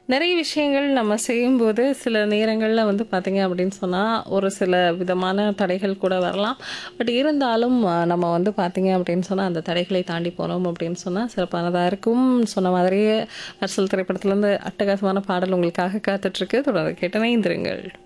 நிறைய விஷயங்கள் நம்ம செய்யும்போது சில நேரங்கள்ல வந்து பார்த்தீங்க அப்படின்னு சொன்னா, ஒரு சில விதமான தடைகள் கூட வரலாம். பட் இருந்தாலும் நம்ம வந்து பார்த்தீங்க அப்படின்னு சொன்னா, அந்த தடைகளை தாண்டி போனோம் அப்படின்னு சொன்னா சிறப்பானதா இருக்கும். சொன்ன மாதிரியே மெர்சல் திரைப்படத்துலேருந்து அட்டகாசமான பாடல் உங்களுக்காக காத்துட்ருக்கு. தொடர்ந்து கேட்டு இணைந்திருங்கள்.